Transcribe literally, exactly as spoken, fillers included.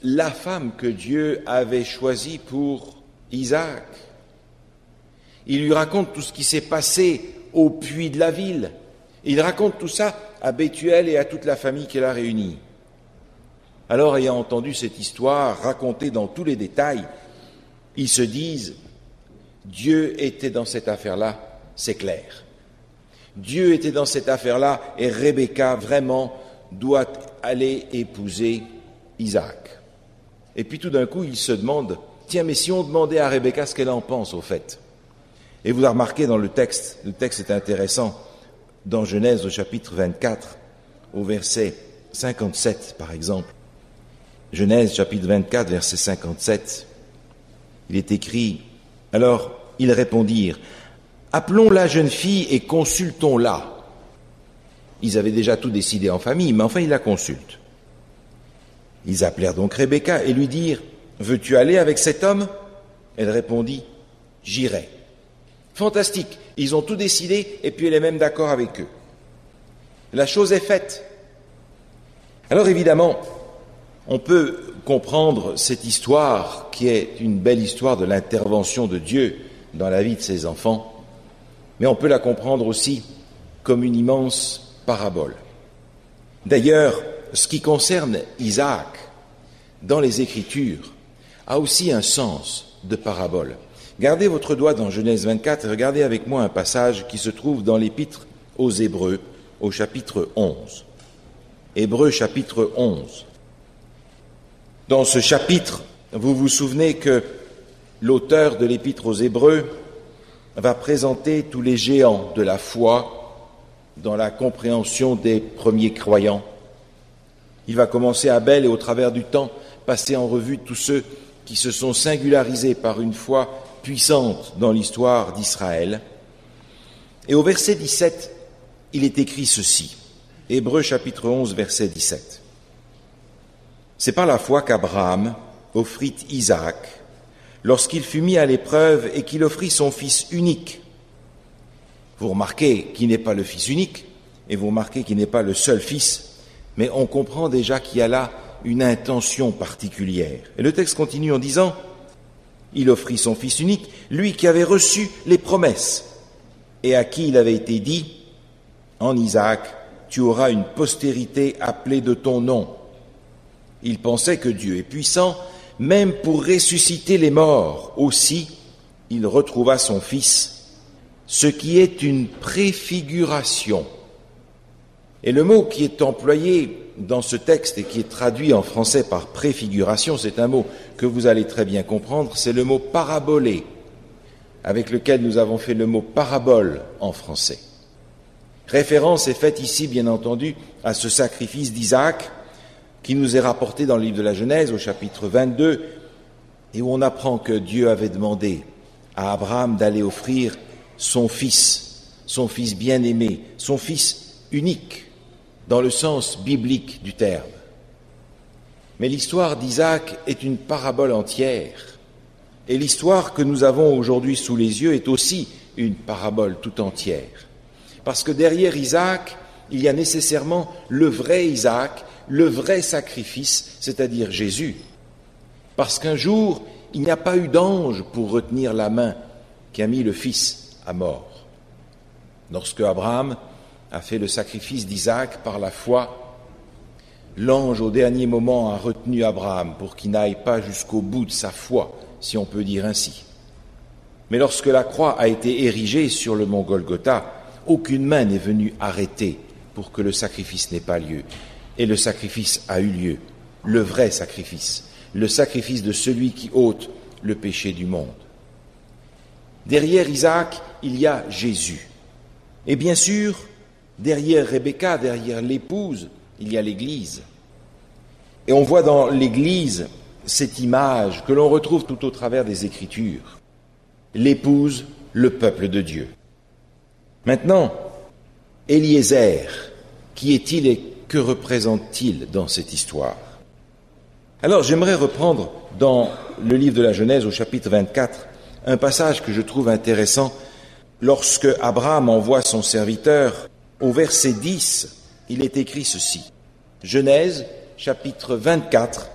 la femme que Dieu avait choisie pour Isaac. Il lui raconte tout ce qui s'est passé au puits de la ville. Il raconte tout ça à Bethuel et à toute la famille qu'elle a réunie. Alors, ayant entendu cette histoire racontée dans tous les détails, ils se disent, Dieu était dans cette affaire-là, c'est clair. Dieu était dans cette affaire-là et Rebecca, vraiment, doit aller épouser Isaac. Et puis tout d'un coup, ils se demandent, tiens, mais si on demandait à Rebecca ce qu'elle en pense au fait. Et vous avez remarqué dans le texte, le texte est intéressant, dans Genèse au chapitre vingt-quatre, au verset cinquante-sept par exemple. Genèse chapitre vingt-quatre, verset cinquante-sept, il est écrit, alors ils répondirent, appelons la jeune fille et consultons-la. Ils avaient déjà tout décidé en famille, mais enfin ils la consultent. Ils appelèrent donc Rebecca et lui dirent, veux-tu aller avec cet homme? Elle répondit, j'irai. Fantastique, ils ont tout décidé et puis elle est même d'accord avec eux. La chose est faite. Alors évidemment, on peut comprendre cette histoire qui est une belle histoire de l'intervention de Dieu dans la vie de ses enfants, mais on peut la comprendre aussi comme une immense parabole. D'ailleurs, ce qui concerne Isaac dans les Écritures a aussi un sens de parabole. Gardez votre doigt dans Genèse vingt-quatre et regardez avec moi un passage qui se trouve dans l'Épître aux Hébreux, au chapitre onze. Hébreux chapitre onze. Dans ce chapitre, vous vous souvenez que l'auteur de l'Épître aux Hébreux va présenter tous les géants de la foi dans la compréhension des premiers croyants. Il va commencer à Abel et au travers du temps passer en revue tous ceux qui se sont singularisés par une foi puissante dans l'histoire d'Israël. Et au verset dix-sept, il est écrit ceci, Hébreux chapitre onze, verset dix-sept. C'est par la foi qu'Abraham offrit Isaac lorsqu'il fut mis à l'épreuve et qu'il offrit son fils unique. Vous remarquez qu'il n'est pas le fils unique et vous remarquez qu'il n'est pas le seul fils, mais on comprend déjà qu'il y a là une intention particulière. Et le texte continue en disant, il offrit son fils unique, lui qui avait reçu les promesses et à qui il avait été dit, en Isaac, tu auras une postérité appelée de ton nom. Il pensait que Dieu est puissant, même pour ressusciter les morts. Aussi, il retrouva son fils, ce qui est une préfiguration. Et le mot qui est employé dans ce texte et qui est traduit en français par préfiguration, c'est un mot que vous allez très bien comprendre, c'est le mot parabolé, avec lequel nous avons fait le mot parabole en français. Référence est faite ici, bien entendu, à ce sacrifice d'Isaac, qui nous est rapporté dans le livre de la Genèse au chapitre vingt-deux, et où on apprend que Dieu avait demandé à Abraham d'aller offrir son fils, son fils bien-aimé, son fils unique, dans le sens biblique du terme. Mais l'histoire d'Isaac est une parabole entière, et l'histoire que nous avons aujourd'hui sous les yeux est aussi une parabole tout entière. Parce que derrière Isaac, il y a nécessairement le vrai Isaac, le vrai sacrifice, c'est-à-dire Jésus. Parce qu'un jour, il n'y a pas eu d'ange pour retenir la main qui a mis le fils à mort. Lorsque Abraham a fait le sacrifice d'Isaac par la foi, l'ange au dernier moment a retenu Abraham pour qu'il n'aille pas jusqu'au bout de sa foi, si on peut dire ainsi. Mais lorsque la croix a été érigée sur le mont Golgotha, aucune main n'est venue arrêter pour que le sacrifice n'ait pas lieu. Et le sacrifice a eu lieu, le vrai sacrifice, le sacrifice de celui qui ôte le péché du monde. Derrière Isaac, il y a Jésus. Et bien sûr, derrière Rebecca, derrière l'épouse, il y a l'Église. Et on voit dans l'Église cette image que l'on retrouve tout au travers des Écritures. L'épouse, le peuple de Dieu. Maintenant, Eliezer, qui est-il et que représente-t-il dans cette histoire? Alors j'aimerais reprendre dans le livre de la Genèse au chapitre vingt-quatre un passage que je trouve intéressant lorsque Abraham envoie son serviteur. Au verset dix, il est écrit ceci. Genèse chapitre vingt-quatre